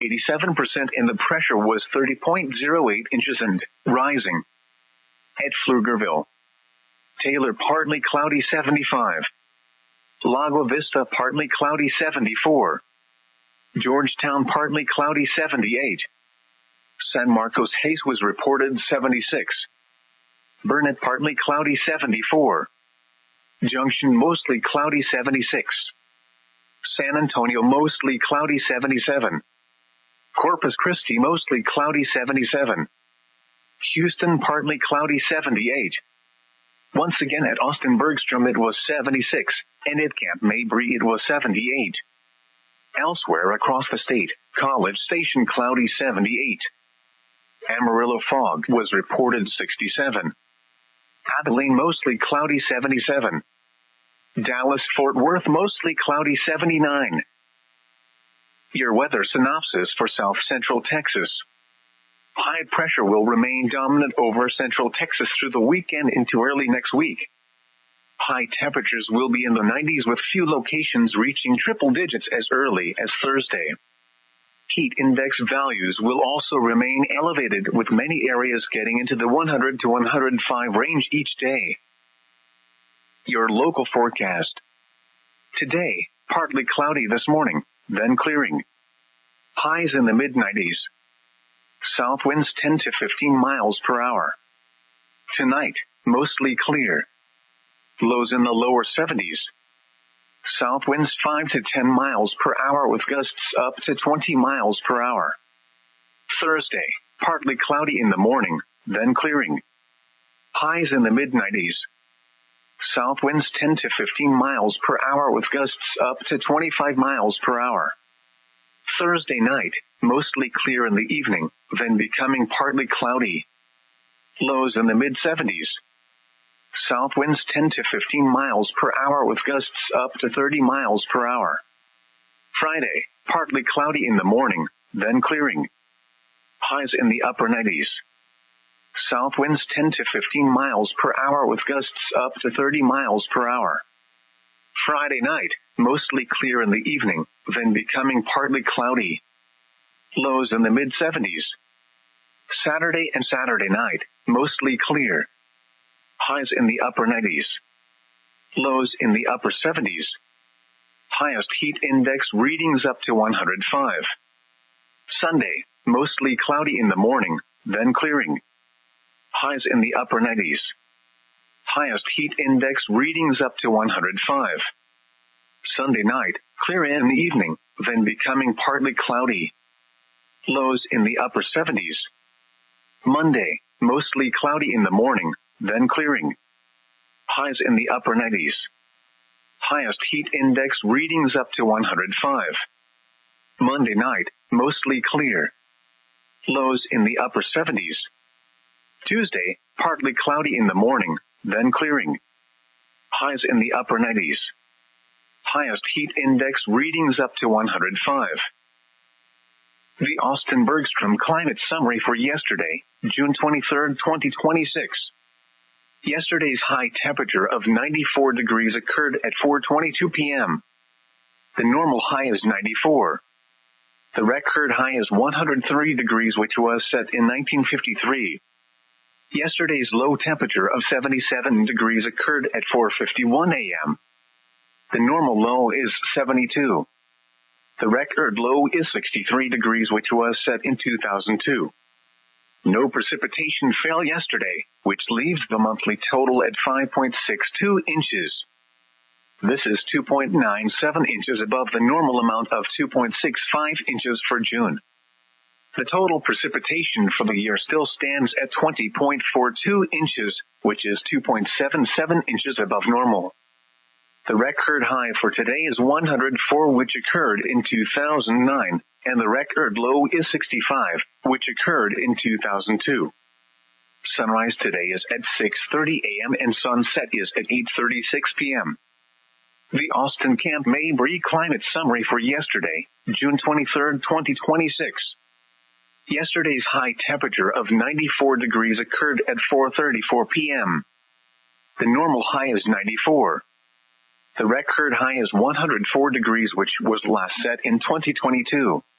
87%, and the pressure was 30.08 inches and rising. At Pflugerville, Taylor partly cloudy 75. Lago Vista partly cloudy 74. Georgetown partly cloudy 78. San Marcos Hayes was reported 76. Burnett partly cloudy 74. Junction mostly cloudy 76. San Antonio mostly cloudy 77. Corpus Christi mostly cloudy 77. Houston partly cloudy 78. Once again at Austin Bergstrom it was 76, and at Camp Mabry it was 78. Elsewhere across the state, College Station cloudy 78. Amarillo fog was reported 67. Abilene mostly cloudy 77. Dallas-Fort Worth mostly cloudy 79. Your weather synopsis for South Central Texas. High pressure will remain dominant over Central Texas through the weekend into early next week. High temperatures will be in the 90s with few locations reaching triple digits as early as Thursday. Heat index values will also remain elevated with many areas getting into the 100 to 105 range each day. Your local forecast. Today, partly cloudy this morning, then clearing. Highs in the mid-90s. South winds 10 to 15 miles per hour. Tonight, mostly clear. Lows in the lower 70s. South winds 5 to 10 miles per hour with gusts up to 20 miles per hour. Thursday, partly cloudy in the morning, then clearing. Highs in the mid-90s. South winds 10 to 15 miles per hour with gusts up to 25 miles per hour. Thursday night, mostly clear in the evening, then becoming partly cloudy. Lows in the mid-70s. South winds 10 to 15 miles per hour with gusts up to 30 miles per hour. Friday, partly cloudy in the morning, then clearing. Highs in the upper 90s. South winds 10 to 15 miles per hour with gusts up to 30 miles per hour. Friday night, mostly clear in the evening, then becoming partly cloudy. Lows in the mid-70s. Saturday and Saturday night, mostly clear. Highs in the upper 90s. Lows in the upper 70s. Highest heat index readings up to 105. Sunday, mostly cloudy in the morning, then clearing. Highs in the upper 90s. Highest heat index readings up to 105. Sunday night, clear in the evening, then becoming partly cloudy. Lows in the upper 70s. Monday, mostly cloudy in the morning, then clearing. Highs in the upper 90s. Highest heat index readings up to 105. Monday night, mostly clear. Lows in the upper 70s. Tuesday, partly cloudy in the morning, then clearing. Highs in the upper 90s. Highest heat index readings up to 105. The Austin Bergstrom Climate Summary for yesterday, June 23, 2026. Yesterday's high temperature of 94 degrees occurred at 4:22 p.m. The normal high is 94. The record high is 103 degrees, which was set in 1953. Yesterday's low temperature of 77 degrees occurred at 4:51 a.m. The normal low is 72. The record low is 63 degrees, which was set in 2002. No precipitation fell yesterday, which leaves the monthly total at 5.62 inches. This is 2.97 inches above the normal amount of 2.65 inches for June. The total precipitation for the year still stands at 20.42 inches, which is 2.77 inches above normal. The record high for today is 104, which occurred in 2009, and the record low is 65, which occurred in 2002. Sunrise today is at 6:30 a.m. and sunset is at 8:36 p.m. The Austin Camp Mabry Climate Summary for yesterday, June 23, 2026. Yesterday's high temperature of 94 degrees occurred at 4:34 p.m. The normal high is 94. The record high is 104 degrees, which was last set in 2022.